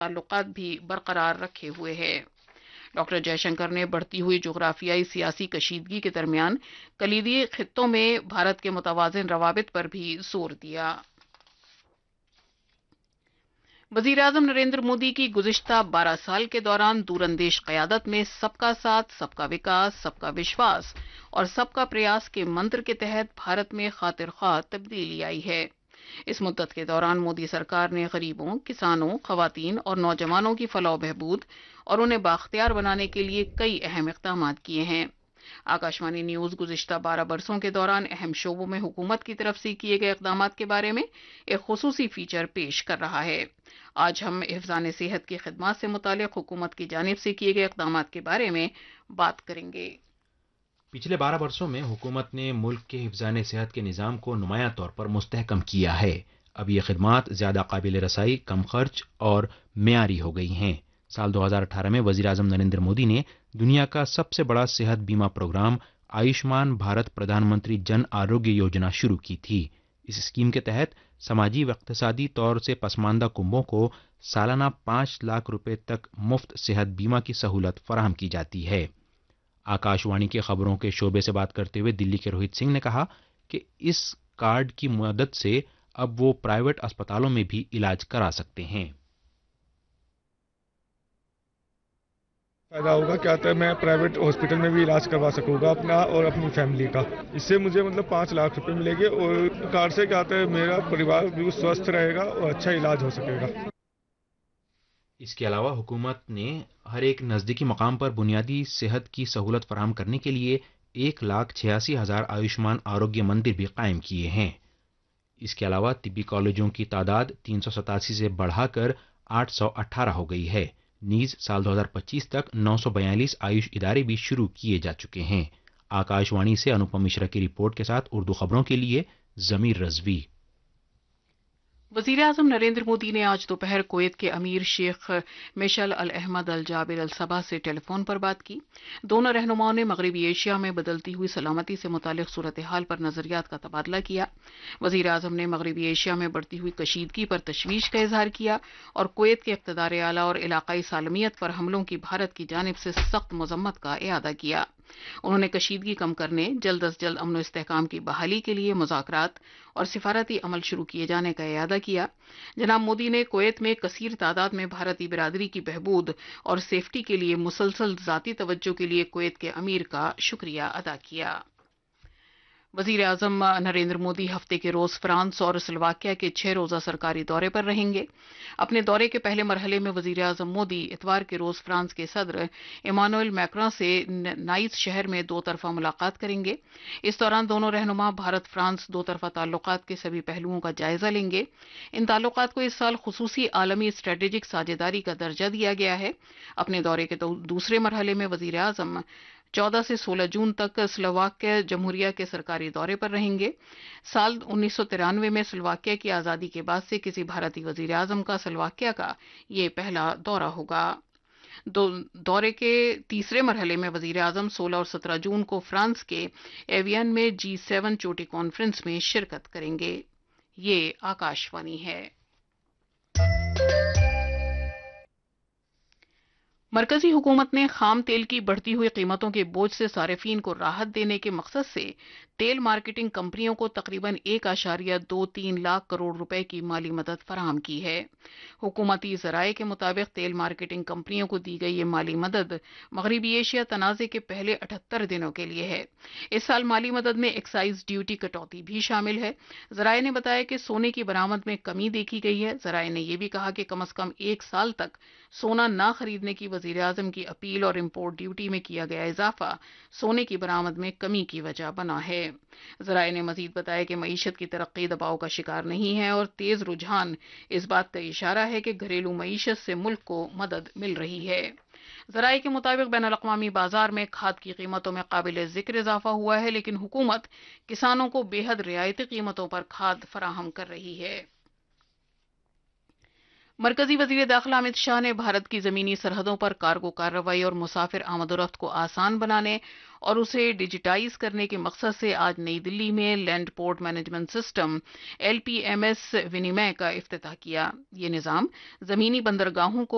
تعلقات بھی برقرار رکھے ہوئے ہے۔ ڈاکٹر جے شنکر نے بڑھتی ہوئی جغرافیائی سیاسی کشیدگی کے درمیان کلیدی خطوں میں بھارت کے متوازن روابط پر بھی زور دیا۔ وزیر اعظم نریندر مودی کی گزشتہ 12 سال کے دوران دور اندیش قیادت میں سب کا ساتھ، سب کا وکاس، سب کا وشواس اور سب کا پریاس کے منتر کے تحت بھارت میں خاطر خواہ تبدیلی آئی ہے۔ اس مدت کے دوران مودی سرکار نے غریبوں، کسانوں، خواتین اور نوجوانوں کی فلاح و بہبود اور انہیں بااختیار بنانے کے لیے کئی اہم اقدامات کیے ہیں۔ آکاشوانی نیوز گزشتہ 12 برسوں کے دوران اہم شعبوں میں حکومت کی طرف سے کیے گئے اقدامات کے بارے میں ایک خصوصی فیچر پیش کر رہا ہے۔ آج ہم حفظان صحت کی خدمات سے متعلق حکومت کی جانب سے کیے گئے اقدامات کے بارے میں بات کریں گے۔ پچھلے 12 برسوں میں حکومت نے ملک کے حفظان صحت کے نظام کو نمایاں طور پر مستحکم کیا ہے۔ اب یہ خدمات زیادہ قابل رسائی، کم خرچ اور معیاری ہو گئی ہیں۔ سال 2018 میں وزیر اعظم نریندر مودی نے دنیا کا سب سے بڑا صحت بیمہ پروگرام آیوشمان بھارت پردھان منتری جن آروگیہ یوجنا شروع کی تھی۔ اس اسکیم کے تحت سماجی و اقتصادی طور سے پسماندہ کنبوں کو سالانہ 5 لاکھ روپے تک مفت صحت بیمہ کی سہولت فراہم کی جاتی ہے۔ آکاشوانی کے خبروں کے شعبے سے بات کرتے ہوئے دلی کے روہت سنگھ نے کہا کہ اس کارڈ کی مدد سے اب وہ پرائیویٹ اسپتالوں میں بھی علاج کرا سکتے ہیں۔ فائدہ ہوگا کیا ہے، میں پرائیویٹ ہاسپٹل میں بھی علاج کروا سکوں گا اپنا اور اپنی فیملی کا۔ اس سے مجھے 5 لاکھ روپے ملے گے اور کارڈ سے کیا ہے میرا پریوار بھی سوستھ رہے گا اور اچھا علاج ہو سکے گا۔ اس کے علاوہ حکومت نے ہر ایک نزدیکی مقام پر بنیادی صحت کی سہولت فراہم کرنے کے لیے 1,86,000 آیوشمان آروگیہ مندر بھی قائم کیے ہیں۔ اس کے علاوہ طبی کالجوں کی تعداد 387 سے بڑھا کر 818 ہو گئی ہے۔ نیز سال 2025 تک 942 آیوش ادارے بھی شروع کیے جا چکے ہیں۔ آکاشوانی سے انوپم مشرا کی رپورٹ کے ساتھ اردو خبروں کے لیے ضمیر رضوی۔ وزیر اعظم نریندر مودی نے آج دوپہر کویت کے امیر شیخ میشل الاحمد الجابر الصباح سے ٹیلی فون پر بات کی۔ دونوں رہنماؤں نے مغربی ایشیا میں بدلتی ہوئی سلامتی سے متعلق صورتحال پر نظریات کا تبادلہ کیا۔ وزیر اعظم نے مغربی ایشیا میں بڑھتی ہوئی کشیدگی پر تشویش کا اظہار کیا اور کویت کے اقتدار اعلیٰ اور علاقائی سالمیت پر حملوں کی بھارت کی جانب سے سخت مذمت کا اعادہ کیا۔ انہوں نے کشیدگی کم کرنے، جلد از جلد امن و استحکام کی بحالی کے لیے مذاکرات اور سفارتی عمل شروع کیے جانے کا اعادہ کیا۔ جناب مودی نے کویت میں کثیر تعداد میں بھارتی برادری کی بہبود اور سیفٹی کے لیے مسلسل ذاتی توجہ کے لیے کویت کے امیر کا شکریہ ادا کیا۔ وزیر اعظم نریندر مودی ہفتے کے روز فرانس اور سلوواکیہ کے 6 روزہ سرکاری دورے پر رہیں گے۔ اپنے دورے کے پہلے مرحلے میں وزیر اعظم مودی اتوار کے روز فرانس کے صدر ایمانوئل میکروں سے نائس شہر میں 2 طرفہ ملاقات کریں گے۔ اس دوران دونوں رہنما بھارت فرانس 2 طرفہ تعلقات کے سبھی پہلوؤں کا جائزہ لیں گے۔ ان تعلقات کو اس سال خصوصی عالمی اسٹریٹجک ساجھیداری کا درجہ دیا گیا ہے۔ اپنے دورے کے دوسرے مرحلے میں وزیر اعظم 14 سے 16 جون تک سلوواکیہ جمہوریہ کے سرکاری دورے پر رہیں گے۔ سال 1993 میں سلوواکیہ کی آزادی کے بعد سے کسی بھارتی وزیر اعظم کا سلوواکیہ کا یہ پہلا دورہ ہوگا۔ دورے کے تیسرے مرحلے میں وزیر اعظم 16 اور 17 جون کو فرانس کے ایویان میں G7 چوٹی کانفرنس میں شرکت کریں گے۔ یہ آکاشوانی ہے۔ مرکزی حکومت نے خام تیل کی بڑھتی ہوئی قیمتوں کے بوجھ سے صارفین کو راحت دینے کے مقصد سے تیل مارکیٹنگ کمپنیوں کو تقریباً 1.23 لاکھ کروڑ روپے کی مالی مدد فراہم کی ہے۔ حکومتی ذرائع کے مطابق تیل مارکیٹنگ کمپنیوں کو دی گئی یہ مالی مدد مغربی ایشیا تنازع کے پہلے 78 دنوں کے لیے ہے۔ اس سال مالی مدد میں ایکسائز ڈیوٹی کٹوتی بھی شامل ہے۔ ذرائع نے بتایا کہ سونے کی برآمد میں کمی دیکھی گئی ہے۔ ذرائع نے یہ بھی کہا کہ کم از کم 1 سال تک سونا نہ خریدنے کی وزیر اعظم کی اپیل اور امپورٹ ڈیوٹی میں کیا گیا اضافہ سونے کی برآمد میں کمی کی وجہ بنا ہے۔ ذرائع نے مزید بتایا کہ معیشت کی ترقی دباؤ کا شکار نہیں ہے اور تیز رجحان اس بات کا اشارہ ہے کہ گھریلو معیشت سے ملک کو مدد مل رہی ہے۔ ذرائع کے مطابق بین الاقوامی بازار میں کھاد کی قیمتوں میں قابل ذکر اضافہ ہوا ہے، لیکن حکومت کسانوں کو بے حد رعایتی قیمتوں پر کھاد فراہم کر رہی ہے۔ مرکزی وزیر داخلہ امت شاہ نے بھارت کی زمینی سرحدوں پر کارگو کارروائی اور مسافر آمد و رفت کو آسان بنانے اور اسے ڈیجیٹائز کرنے کے مقصد سے آج نئی دلی میں land port management system LPMS ونیمے کا افتتاح کیا۔ یہ نظام زمینی بندرگاہوں کو